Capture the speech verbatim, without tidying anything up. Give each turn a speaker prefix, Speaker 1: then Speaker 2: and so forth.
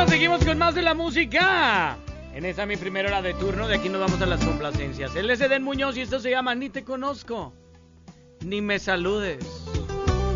Speaker 1: Bueno, seguimos con más de la música. En esta mi primera hora de turno, de aquí nos vamos a las complacencias. Él es Eden Muñoz y esto se llama Ni te conozco, ni me saludes.